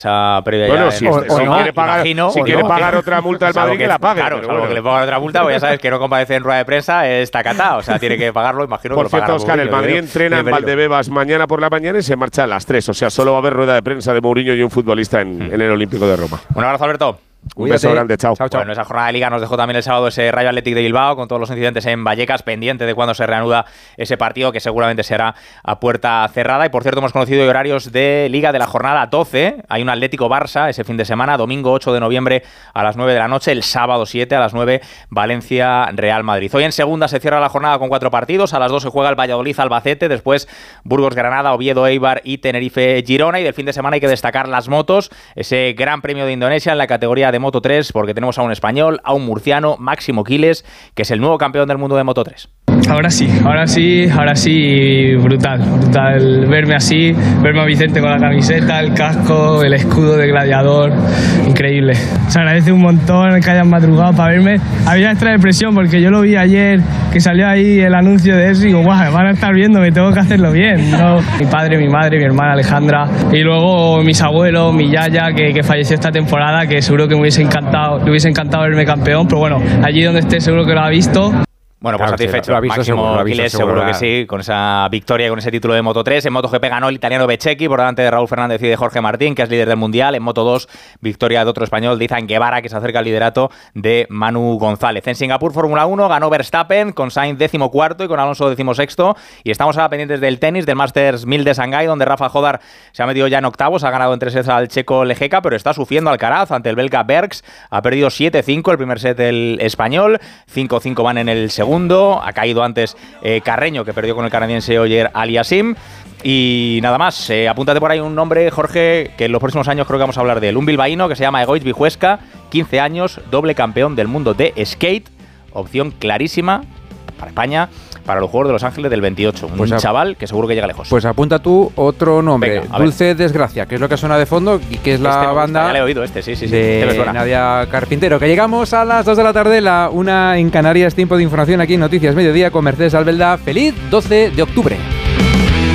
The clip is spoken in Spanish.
previa bueno, ya si quiere pagar otra multa al Madrid, que la pague. Claro, salvo que le pague otra multa, pues ya sabes que no comparece en rueda de prensa, está catado. O sea, tiene que pagarlo, imagino que lo pagará. Por cierto, Óscar, el Madrid entrena en Valdebebas mañana por la mañana y se marcha a las 3. O sea, solo va a haber rueda de prensa de Mourinho y un futbolista en el Olímpico de Roma. Un abrazo, Alberto. Un beso grande, chao. Bueno, esa jornada de Liga nos dejó también el sábado ese Rayo Athletic de Bilbao con todos los incidentes en Vallecas, pendiente de cuándo se reanuda ese partido que seguramente será a puerta cerrada. Y por cierto, hemos conocido horarios de Liga de la jornada 12. Hay un Atlético Barça ese fin de semana, domingo 8 de noviembre a las 9 de la noche, el sábado 7 a las 9 Valencia Real Madrid. Hoy en segunda se cierra la jornada con 4 partidos. A las 2 se juega el Valladolid Albacete, después Burgos Granada, Oviedo Eibar y Tenerife Girona. Y del fin de semana hay que destacar las motos, ese Gran Premio de Indonesia en la categoría de Moto 3, porque tenemos a un español, a un murciano, Máximo Quiles, que es el nuevo campeón del mundo de Moto 3. Ahora sí, brutal verme así, verme a Vicente con la camiseta, el casco, el escudo de gladiador, increíble. Se agradece un montón que hayan madrugado para verme. Había extra depresión porque yo lo vi ayer, que salió ahí el anuncio de eso y digo, guau, me van a estar viendo, me tengo que hacerlo bien, ¿no? Mi padre, mi madre, mi hermana Alejandra y luego mis abuelos, mi yaya que falleció esta temporada, que seguro que le hubiese encantado verme campeón, pero bueno, allí donde esté seguro que lo ha visto. Bueno, pues satisfecho. Máximo Quiles, seguro que sí, con esa victoria y con ese título de Moto 3. En MotoGP ganó el italiano Bezzecchi por delante de Raúl Fernández y de Jorge Martín, que es líder del Mundial. En Moto 2, victoria de otro español, de Izan Guevara, que se acerca al liderato de Manu González. En Singapur, Fórmula 1, ganó Verstappen con Sainz 14º y con Alonso 16º. Y estamos ahora pendientes del tenis, del Masters 1000 de Shanghái, donde Rafa Jodar se ha metido ya en octavos, ha ganado en 3 sets al checo Lejeca, pero está sufriendo Alcaraz ante el belga Bergs. Ha perdido 7-5 el primer set del español, 5-5 van en el segundo. Ha caído antes Carreño, que perdió con el canadiense Oyer Aliasim. Y nada más, apúntate por ahí un nombre, Jorge, que en los próximos años creo que vamos a hablar de él. Un bilbaíno que se llama Egoitz Vijuesca, 15 años, doble campeón del mundo de skate. Opción clarísima para España, para los Juegos de Los Ángeles del 28. Un chaval que seguro que llega lejos. Pues apunta tú otro nombre. Venga, Dulce Desgracia, que es lo que suena de fondo y que es la banda ya le he oído sí. de Nadia Carpintero. Que llegamos a las 2 de la tarde, la 1 en Canarias, tiempo de información aquí en Noticias Mediodía con Mercedes Albelda. ¡Feliz 12 de octubre!